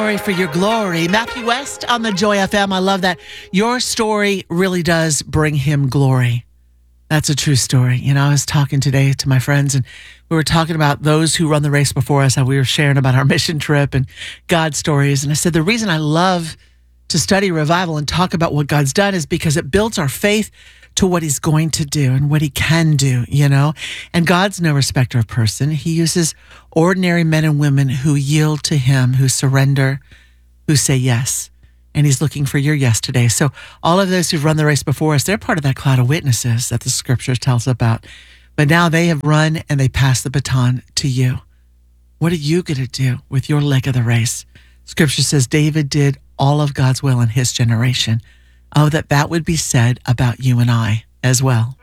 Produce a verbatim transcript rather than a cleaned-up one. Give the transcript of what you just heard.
story for your glory. Matthew West on the Joy F M. I love that. Your story really does bring him glory. That's a true story. You know, I was talking today to my friends and we were talking about those who run the race before us, how we were sharing about our mission trip and God stories. And I said, the reason I love to study revival and talk about what God's done is because it builds our faith to what he's going to do and what he can do, you know? And God's no respecter of person. He uses ordinary men and women who yield to him, who surrender, who say yes. And he's looking for your yes today. So all of those who've run the race before us, they're part of that cloud of witnesses that the scripture tells about. But now they have run and they pass the baton to you. What are you going to do with your leg of the race? Scripture says David did all of God's will in his generation. Oh, that that would be said about you and I as well.